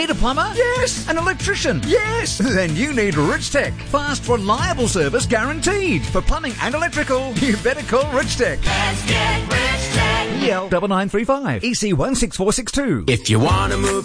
need a plumber? Yes. An electrician? Yes. Then you need Rich Tech. Fast, reliable service guaranteed. For plumbing and electrical, you better call Rich Tech. Let's get Rich Tech. EL 9935 EC 16462. If you want to move